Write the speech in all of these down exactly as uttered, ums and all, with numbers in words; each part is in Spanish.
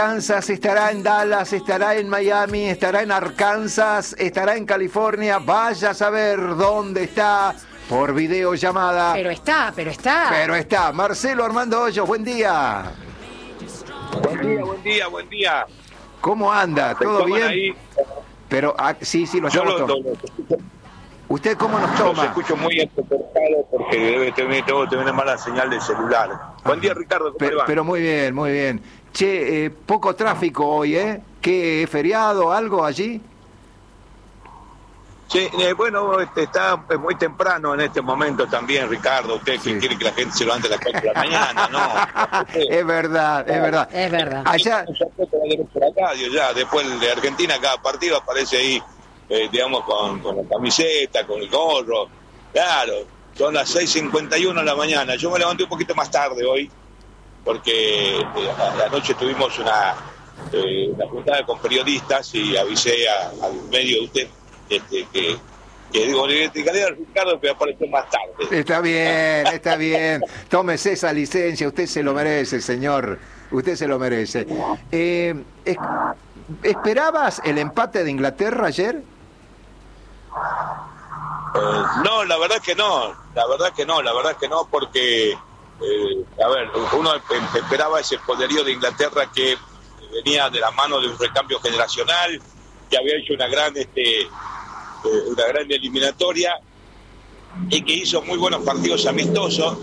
Kansas, estará en Dallas, estará en Miami, estará en Arkansas, estará en California. Vaya a saber dónde está por videollamada. Pero está, pero está. Pero está. Marcelo Armando Hoyos, buen día. Buen día, buen día, buen día. ¿Cómo anda? ¿Todo bien? Ahí? Pero ah, sí, sí, lo estamos tomando. ¿Usted cómo nos toma? Yo escucho muy entrecortado porque debe tener, tengo que tener mala señal de celular. Buen día, Ricardo, ¿cómo pero, le va? Pero muy bien, muy bien. Che, eh, poco tráfico hoy, ¿eh? ¿Qué, feriado, algo allí? Sí, eh, bueno, este, está muy temprano en este momento también, Ricardo. Usted Sí. que quiere que la gente se levante a las cuatro de la mañana, ¿no? Es verdad, es verdad. Es verdad. Allá, Ya, después de Argentina, cada partido aparece ahí, eh, digamos, con, con la camiseta, con el gorro. Claro, son las seis cincuenta y uno de la mañana. Yo me levanté un poquito más tarde hoy, porque eh, anoche tuvimos una, eh, una juntada con periodistas y avisé a- al medio de usted este, que, que digo, le explicaré a Ricardo que apareció más tarde. está bien, está bien. Tómese esa licencia, usted se lo merece, señor. Usted se lo merece. Eh, es- ¿Esperabas el empate de Inglaterra ayer? Eh, no, la verdad que no, la verdad que no, la verdad que no, porque, eh, a ver, uno em- esperaba ese poderío de Inglaterra que venía de la mano de un recambio generacional, que había hecho una gran, este, eh, una gran eliminatoria y que hizo muy buenos partidos amistosos,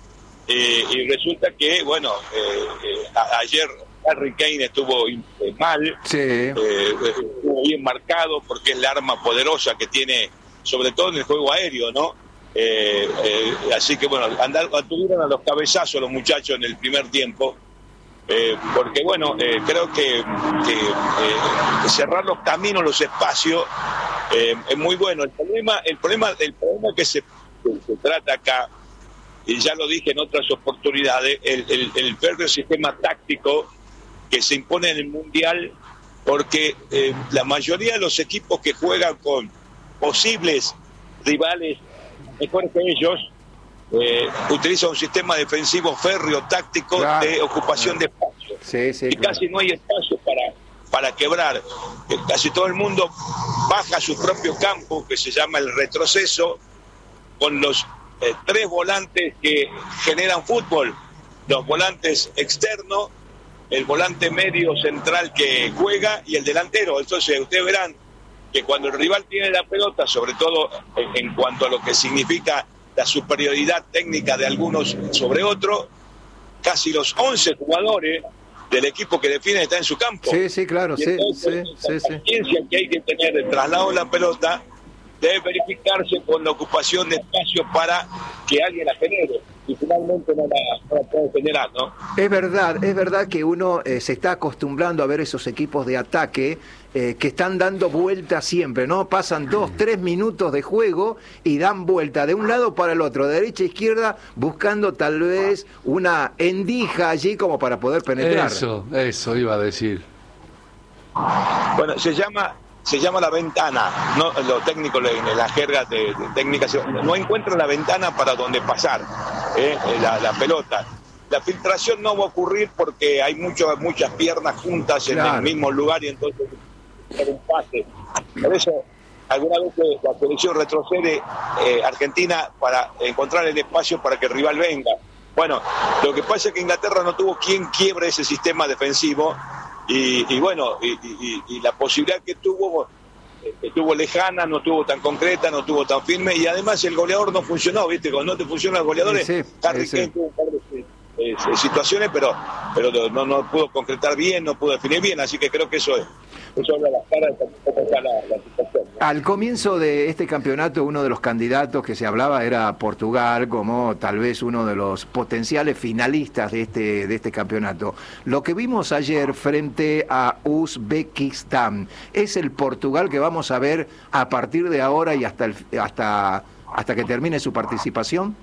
eh, y resulta que, bueno, eh, eh, a- ayer Harry Kane estuvo eh, mal, Sí. eh, estuvo bien marcado porque es la arma poderosa que tiene, sobre todo en el juego aéreo, ¿no? Eh, eh, así que bueno, andar, tuvieron a los cabezazos los muchachos en el primer tiempo, eh, porque bueno, eh, creo que, que, eh, cerrar los caminos, los espacios, eh, es muy bueno. El problema, el problema, el problema que se, que se trata acá, y ya lo dije en otras oportunidades, el, el, el verde sistema táctico que se impone en el Mundial, porque eh, la mayoría de los equipos que juegan con posibles rivales mejores que ellos, eh, utilizan un sistema defensivo férreo táctico, Claro. de ocupación de espacio. Sí, sí, Y claro. casi no hay espacio para, para quebrar. Eh, Casi todo el mundo baja a su propio campo, que se llama el retroceso, con los eh, tres volantes que generan fútbol, los volantes externos, el volante medio central que juega y el delantero. Entonces ustedes verán que cuando el rival tiene la pelota, sobre todo en, en cuanto a lo que significa la superioridad técnica de algunos sobre otros, casi los once jugadores del equipo que defiende están en su campo. Sí, sí, claro, Y sí, entonces, sí, sí, la sí. paciencia que hay que tener del traslado de la pelota debe verificarse con la ocupación de espacio para que alguien la genere, y finalmente no la, no la puede generar, ¿no? Es verdad, es verdad que uno eh, se está acostumbrando a ver esos equipos de ataque eh, que están dando vuelta siempre, ¿no? Pasan dos, tres minutos de juego y dan vuelta de un lado para el otro, de derecha a izquierda, buscando tal vez una endija allí como para poder penetrar. Eso, eso iba a decir. Bueno, se llama se llama la ventana, no los técnicos en la jerga de, de técnicas, no encuentran la ventana para donde pasar eh, la, la pelota. La filtración no va a ocurrir porque hay mucho, muchas piernas juntas en Claro. el mismo lugar y entonces hay un pase. Por eso alguna vez la selección retrocede eh, Argentina para encontrar el espacio para que el rival venga. Bueno, lo que pasa es que Inglaterra no tuvo quien quiebre ese sistema defensivo. Y, y bueno, y, y, y la posibilidad que tuvo, eh, que tuvo lejana, no tuvo tan concreta, no tuvo tan firme, y además el goleador no funcionó, ¿viste? Cuando no te funcionan los goleadores, Sí, sí, Harry sí. Kane tuvo un par de eh, eh, situaciones, pero pero no, no pudo concretar bien, no pudo definir bien, así que creo que eso es, eso habla a las caras de cómo está la, la situación, ¿no? Al comienzo de este campeonato, uno de los candidatos que se hablaba era Portugal, como tal vez uno de los potenciales finalistas de este, de este campeonato. Lo que vimos ayer frente a Uzbekistán, ¿es el Portugal que vamos a ver a partir de ahora y hasta, el, hasta, hasta que termine su participación?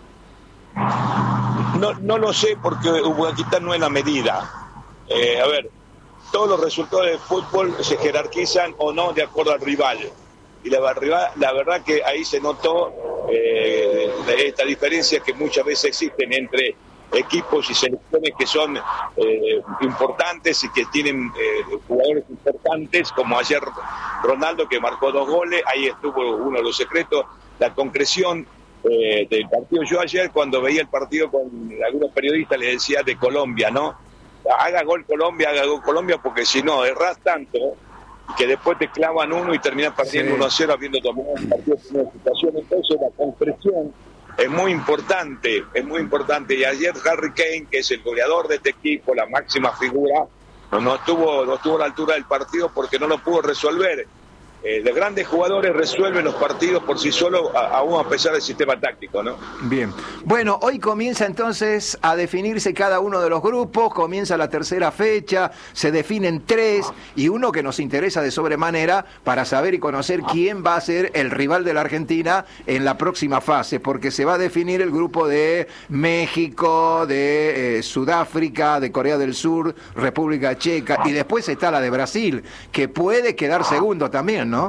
No, no lo sé porque Uzbekistán no es la medida. Eh, a ver, todos los resultados de fútbol se jerarquizan o no de acuerdo al rival. Y la, verdad- la verdad que ahí se notó eh, esta diferencia que muchas veces existen entre equipos y selecciones que son eh, importantes y que tienen eh, jugadores importantes, como ayer Ronaldo, que marcó dos goles. Ahí estuvo uno de los secretos, la concreción eh, del partido. Yo ayer, cuando veía el partido con algunos periodistas, les decía de Colombia, ¿no? Haga gol Colombia, haga gol Colombia, porque si no, errás tanto que después te clavan uno y terminas perdiendo sí. uno a cero habiendo tomado un partido en una situación. Entonces la concreción es muy importante, es muy importante. Y ayer Harry Kane, que es el goleador de este equipo, la máxima figura, no, no, estuvo, no estuvo a la altura del partido porque no lo pudo resolver. Eh, los grandes jugadores resuelven los partidos por sí solos, a, aún a pesar del sistema táctico, ¿no? Bien. Bueno, hoy comienza entonces a definirse cada uno de los grupos, comienza la tercera fecha, se definen tres, y uno que nos interesa de sobremanera para saber y conocer quién va a ser el rival de la Argentina en la próxima fase, porque se va a definir el grupo de México, de eh, Sudáfrica, de Corea del Sur, República Checa, y después está la de Brasil, que puede quedar segundo también, ¿no?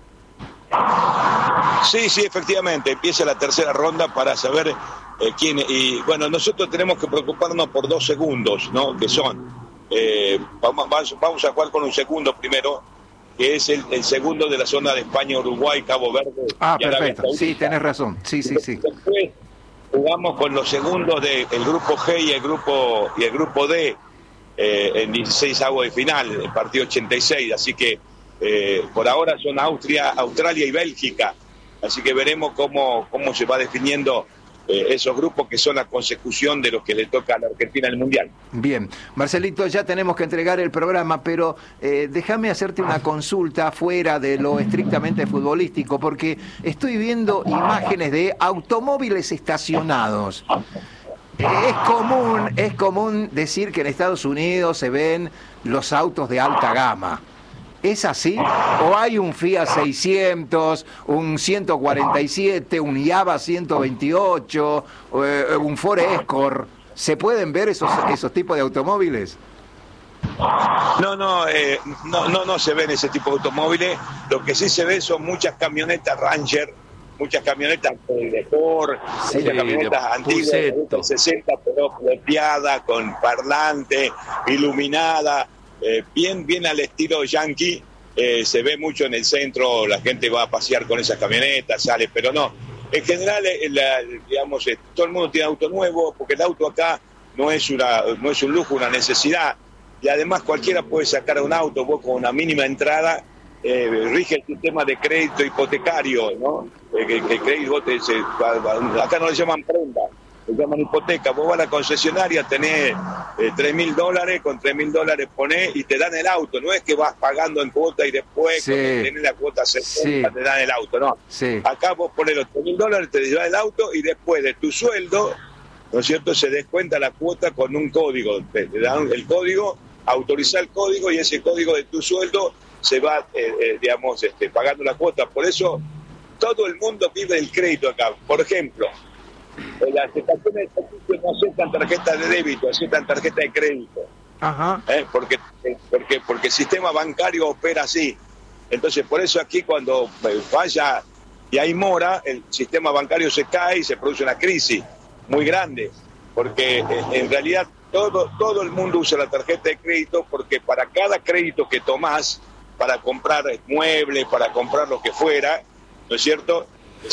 Sí, sí, efectivamente, empieza la tercera ronda para saber eh, quién, y bueno, nosotros tenemos que preocuparnos por dos segundos, ¿no? Que son, eh, vamos, vamos a jugar con un segundo primero, que es el, el segundo de la zona de España, Uruguay, Cabo Verde. Ah, perfecto, sí, tenés razón, sí, sí, sí. Después jugamos con los segundos del grupo G y el grupo, y el grupo D, eh, en dieciséis avos de final, el partido ochenta y seis, así que Eh, por ahora son Austria, Australia y Bélgica, así que veremos cómo, cómo se va definiendo eh, esos grupos que son la consecución de los que le toca a la Argentina en el Mundial. Bien, Marcelito, ya tenemos que entregar el programa, pero eh, déjame hacerte una consulta fuera de lo estrictamente futbolístico, porque estoy viendo imágenes de automóviles estacionados. Es común, es común decir que en Estados Unidos se ven los autos de alta gama. ¿Es así? ¿O hay un Fiat seiscientos, un ciento cuarenta y siete, un Java ciento veintiocho, eh, un Ford Escort? ¿Se pueden ver esos, esos tipos de automóviles? No, no, eh, no, no, no se ven ese tipo de automóviles. Lo que sí se ve son muchas camionetas Ranger, muchas camionetas de Ford, sí, muchas camionetas antiguas, de sesenta, pero plateadas, con parlante, iluminada. Eh, bien, bien al estilo yankee, eh, se ve mucho en el centro, la gente va a pasear con esas camionetas, sale, pero no. En general, eh, la, digamos, eh, todo el mundo tiene auto nuevo, porque el auto acá no es una, no es un lujo, una necesidad, y además cualquiera puede sacar un auto, vos con una mínima entrada, eh, rige el sistema de crédito hipotecario, ¿no? Eh, que, que crédito, te, se, acá no le llaman prenda, le llaman hipoteca. Vos vas a la concesionaria, tenés eh, tres mil dólares, con tres mil dólares ponés y te dan el auto. No es que vas pagando en cuota y después sí. cuando tenés la cuota setenta sí. te dan el auto, no. Sí. Acá vos ponés los tres mil dólares, te dan el auto y después de tu sueldo, ¿no es cierto?, se descuenta la cuota con un código. Te, te dan el código, autorizar el código y ese código de tu sueldo se va, eh, eh, digamos, este, pagando la cuota. Por eso todo el mundo vive el crédito acá. Por ejemplo, las estaciones de servicio no aceptan tarjetas de débito, aceptan tarjeta de crédito. Ajá. ¿Eh? Porque, porque, porque el sistema bancario opera así. Entonces, por eso aquí cuando vaya y hay mora, el sistema bancario se cae y se produce una crisis muy grande. Porque en realidad todo, todo el mundo usa la tarjeta de crédito, porque para cada crédito que tomás, para comprar muebles, para comprar lo que fuera, ¿no es cierto?,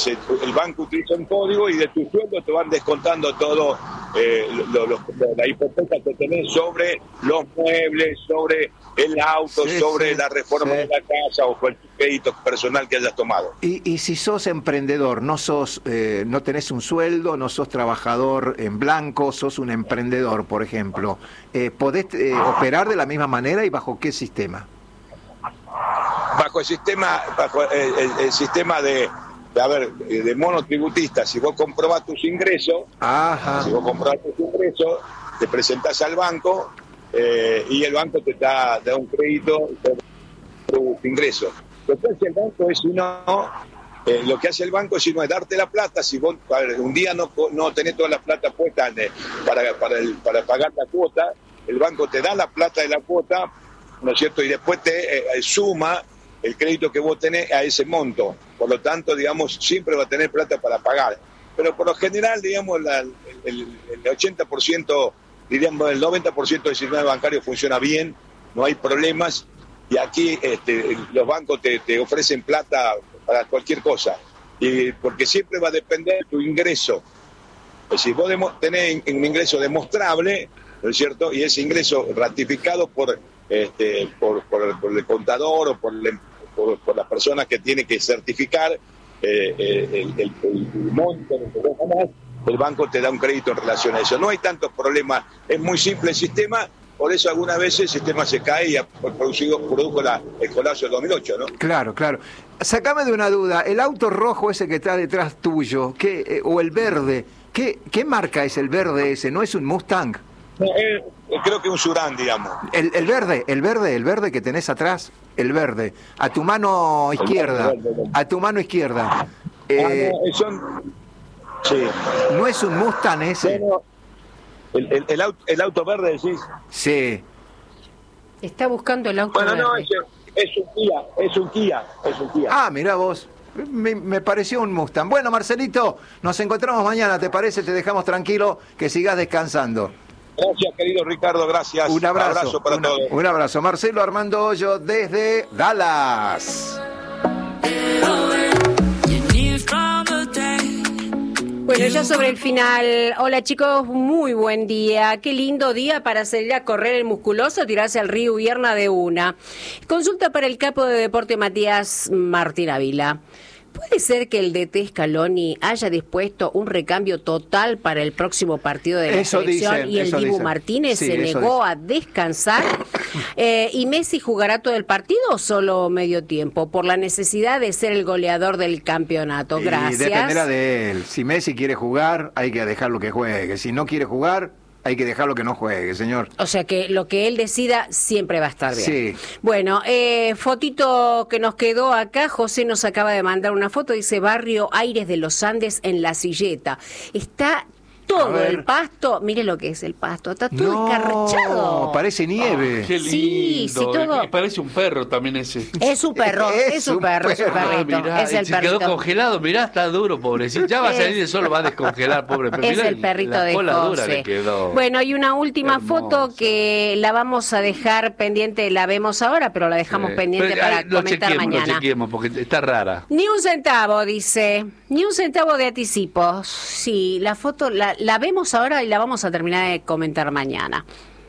el banco utiliza un código y de tu sueldo te van descontando todo eh, lo, lo, la hipoteca que tenés sobre los muebles, sobre el auto, sí, sobre sí, la reforma sí. de la casa o cualquier crédito personal que hayas tomado. Y, y si sos emprendedor, no sos, eh, no tenés un sueldo, no sos trabajador en blanco, sos un emprendedor, por ejemplo, eh, ¿podés eh, operar de la misma manera y bajo qué sistema? Bajo el sistema, bajo el, el, el sistema de a ver, de monotributista. Si vos comprobás tus ingresos, Ajá. si vos comprobás tus ingresos, te presentás al banco eh, y el banco te da, te da un crédito por tus ingresos. Lo que hace el banco es si no, eh, lo que hace el banco es si no es darte la plata. Si vos un día no, no tenés toda la plata puesta para, para, el, para pagar la cuota, el banco te da la plata de la cuota, ¿no es cierto? Y después te eh, suma el crédito que vos tenés a ese monto. Por lo tanto, digamos, siempre va a tener plata para pagar. pero por lo general, digamos, la, el, el ochenta por ciento, diríamos, el noventa por ciento del sistema bancario funciona bien, no hay problemas, y aquí este, los bancos te, te ofrecen plata para cualquier cosa, y porque siempre va a depender de tu ingreso. Si vos demo, tenés un ingreso demostrable, ¿no es cierto?, y ese ingreso ratificado por, este, por, por, por el contador o por, el, por, por las personas que tiene que certificar eh, el, el, el monto, el banco te da un crédito en relación a eso. No hay tantos problemas, es muy simple el sistema. Por eso algunas veces el sistema se cae y producido, produjo la, el colapso del dos mil ocho, ¿no? Claro, claro. Sacame de una duda, el auto rojo ese que está detrás tuyo, ¿qué, eh, o el verde, ¿qué, ¿qué marca es el verde ese? ¿No es un Mustang? Eh, creo que un Surán, digamos. El, el verde, el verde, el verde que tenés atrás, el verde, a tu mano izquierda, a tu mano izquierda. Eh, ah, no, son... sí. ¿No es un Mustang ese? Bueno, el, el, el, auto, el auto verde, decís. Sí. Está buscando el auto bueno, verde. No, es, es un Kia, es un Kia, es un Kia. Ah, mirá vos. Me, me pareció un Mustang. Bueno, Marcelito, nos encontramos mañana, ¿te parece? Te dejamos tranquilo, que sigas descansando. Gracias, querido Ricardo, gracias. Un abrazo, abrazo para una, todos. Un abrazo. Marcelo Armando Hoyo desde Dallas. Bueno, ya sobre el final. Hola chicos, muy buen día. Qué lindo día para salir a correr el musculoso, tirarse al río Vierna de una. Consulta para el capo de deporte Matías Martín Ávila. ¿Puede ser que el D T Scaloni haya dispuesto un recambio total para el próximo partido de la eso selección dicen, y el Dibu dicen. Martínez sí, se negó dicen. a descansar? Eh, ¿Y Messi jugará todo el partido o solo medio tiempo? Por la necesidad de ser el goleador del campeonato. Gracias. Y dependerá de él. Si Messi quiere jugar, hay que dejarlo que juegue. Si no quiere jugar, hay que dejarlo que no juegue, señor. O sea que lo que él decida siempre va a estar bien. Sí. Bueno, eh, fotito que nos quedó acá. José nos acaba de mandar una foto. Dice Barrio Aires de los Andes en La Silleta. Está todo el pasto. Mire lo que es el pasto. Está todo no, escarchado. Parece nieve. Oh, qué lindo. Sí, sí, todo. Y parece un perro también ese. Es un perro, es, Es un un perro, es un perro. perrito. Ah, mirá, es el se perrito. quedó congelado, mirá, está duro, pobrecito. Ya va a salir de solo, va a descongelar, pobre. Pero Es mirá, el perrito la de cola dura José. le quedó. Bueno, y una última Hermosa. foto que la vamos a dejar pendiente, la vemos ahora, pero la dejamos Sí. pendiente Pero, para ay, lo comentar chequeemos, mañana. Lo chequeemos, porque está rara. Ni un centavo, dice. Ni un centavo de anticipos. Sí, la foto la, la vemos ahora y la vamos a terminar de comentar mañana.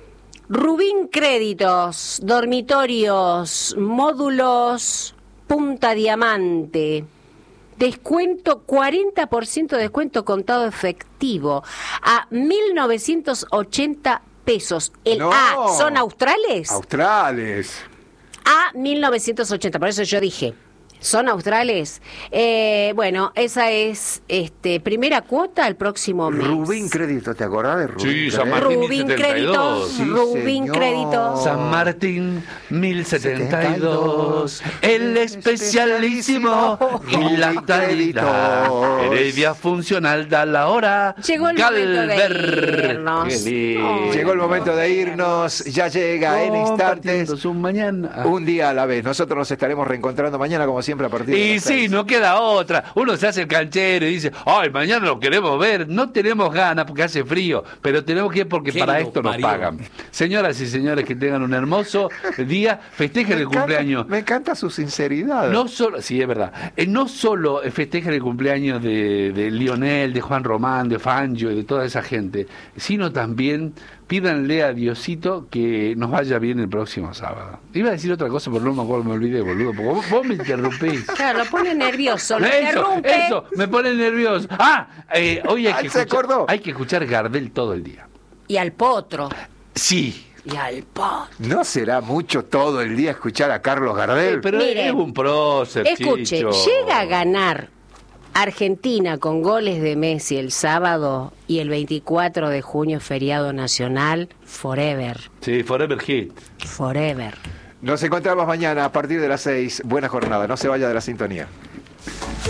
Rubín Créditos, dormitorios, módulos, Punta Diamante. Descuento, cuarenta por ciento de descuento contado efectivo a mil novecientos ochenta pesos. El No. A, ¿son australes? Australes. A mil novecientos ochenta, por eso yo dije, ¿son australes? Eh, bueno, esa es este primera cuota el próximo mes. Rubín Crédito, ¿te acordás de Rubín? Sí, San Crédito? Martín. Rubín mil setenta y dos. Créditos, Sí, Rubín señor. Créditos. San Martín mil setenta y dos, el especialísimo y la actualidad. Heredia funcional da la hora. Llegó el momento de Calver. irnos. Qué lindo. Oh. Llegó el momento de irnos, ya llega en instantes, Compartiendo su mañana. un día a la vez. Nosotros nos estaremos reencontrando mañana, como siempre, a partir de Y las sí, seis. no queda otra. Uno se hace el canchero y dice, ay, mañana lo queremos ver. No tenemos ganas porque hace frío, pero tenemos que ir porque ¿Quién para lo esto nos parió? pagan. Señoras y señores, que tengan un hermoso día. Festejen Me el encanta- cumpleaños. Me encanta su sinceridad. No solo, sí, es verdad. Eh, no solo festejen el cumpleaños de, de Lionel, de Juan Román, de Fangio y de toda esa gente, sino también pídanle a Diosito que nos vaya bien el próximo sábado. Iba a decir otra cosa, pero no me acuerdo, me olvidé, boludo, porque vos, vos me interrumpís. Claro, lo pone nervioso, lo Eso, interrumpe. eso, me pone nervioso. Ah, eh, hoy hay Ah, que, se escuchar, acordó. hay que escuchar Gardel todo el día. Y al potro. Sí. Y al potro. ¿No será mucho todo el día escuchar a Carlos Gardel? Eh, pero Mire, es un prócer, Escuche, Chicho. llega a ganar Argentina con goles de Messi el sábado y el veinticuatro de junio feriado nacional, forever, Sí, Forever Hit. forever. Nos encontramos mañana a partir de las seis. Buena jornada, no se vaya de la sintonía.